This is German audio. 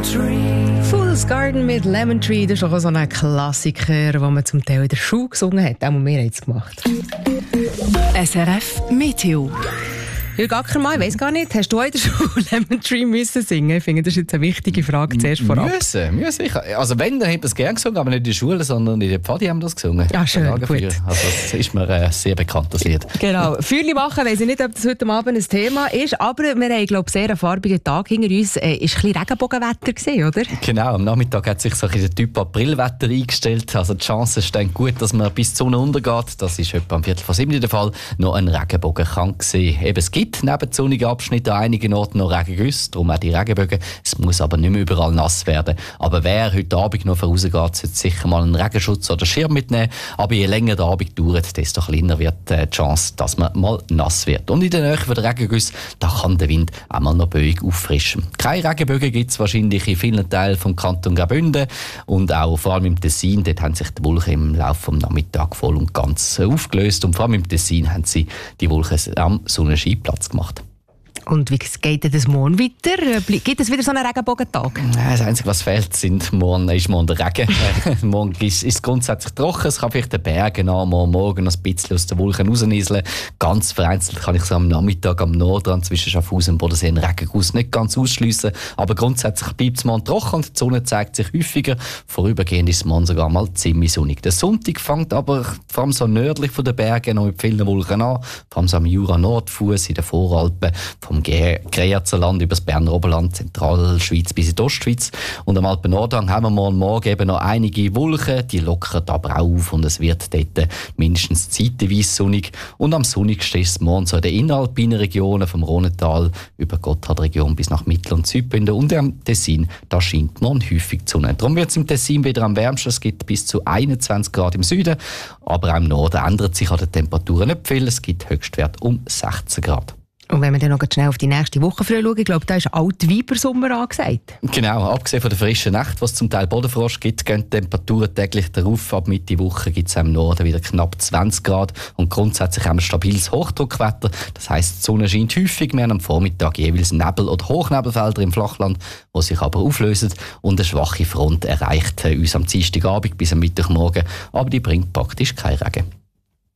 Fool's Garden mit Lemon Tree, das ist auch so ein Klassiker, den man zum Teil in der Schule gesungen hat. Auch wir haben es gemacht. SRF Meteo. Jürg Ackermann, ich weiss gar nicht, hast du in der Schule Lemon Tree müssen singen? Ich finde, das ist jetzt eine wichtige Frage zuerst vorab. Müssen. Also wenn, dann haben wir es gerne gesungen, aber nicht in der Schule, sondern in der Pfadi haben wir das gesungen. Ja, schön, gut. Also das ist mir sehr bekannt, das Lied. Genau. Feuerli machen, weiss ich nicht, ob das heute Abend ein Thema ist, aber wir haben, glaube ich, sehr einen farbigen Tag hinter uns. Ist ein bisschen Regenbogenwetter gewesen, oder? Genau, am Nachmittag hat sich so ein der Typ Aprilwetter eingestellt. Also die Chance steht gut, dass man bis die Sonne untergeht. Das ist etwa am 6:45 der Fall. Noch ein Regenbogen kann sehen. Eben, es gibt neben sonnigen Abschnitten an einigen Orten noch Regengüsse, darum auch die Regenbögen. Es muss aber nicht mehr überall nass werden. Aber wer heute Abend noch vorausgeht, sollte sicher mal einen Regenschutz oder Schirm mitnehmen. Aber je länger der Abend dauert, desto kleiner wird die Chance, dass man mal nass wird. Und in der Nähe der Regengüsse, da kann der Wind auch mal noch böig auffrischen. Keine Regenbögen gibt es wahrscheinlich in vielen Teilen vom Kanton Graubünden und auch vor allem im Tessin. Dort haben sich die Wolken im Laufe des Nachmittags voll und ganz aufgelöst. Und vor allem im Tessin haben sie die Wolken am Sonnenschein Platz gemacht. Und wie geht denn das morgen weiter? Gibt es wieder so einen Regenbogentag? Das Einzige, was fehlt, ist morgen der Regen. Morgen ist es grundsätzlich trocken. Es kann vielleicht den Bergen morgen noch ein bisschen aus den Wolken rausnieseln. Ganz vereinzelt kann ich so am Nachmittag am Nordrand zwischen Schaffhausen und Bodensee einen Regenguss nicht ganz ausschliessen. Aber grundsätzlich bleibt es morgen trocken und die Sonne zeigt sich häufiger. Vorübergehend ist es morgen sogar mal ziemlich sonnig. Der Sonntag fängt aber vor allem so nördlich von den Bergen noch mit vielen Wolken an. Vor allem so am Jura-Nordfuss, in den Voralpen, vom Greyerzer über das Berner Oberland, Zentralschweiz bis in die Ostschweiz. Und am Alpen-Nordhang haben wir morgen eben noch einige Wolken, die lockern aber auch auf und es wird dort mindestens zeitweise sonnig. Und am sonnigsten ist es morgen so in den inneralpinen Regionen vom Rhonetal über die Gotthardregion bis nach Mittel- und Südbünden und am Tessin, da scheint morgen häufig die Sonne. Darum wird es im Tessin wieder am wärmsten, es gibt bis zu 21 Grad im Süden, aber auch im Norden ändert sich an den Temperaturen nicht viel, es gibt Höchstwert um 16 Grad. Und wenn wir dann noch schnell auf die nächste Woche schauen, ich glaube, da ist Altweibersommer angesagt. Genau, abgesehen von der frischen Nacht, was zum Teil Bodenfrost gibt, gehen die Temperaturen täglich darauf. Ab Mitte Woche gibt es im Norden wieder knapp 20 Grad und grundsätzlich haben wir stabiles Hochdruckwetter. Das heisst, die Sonne scheint häufig, wir haben am Vormittag jeweils Nebel- oder Hochnebelfelder im Flachland, die sich aber auflösen und eine schwache Front erreicht uns am Dienstagabend bis am Mittwochmorgen, aber die bringt praktisch keinen Regen.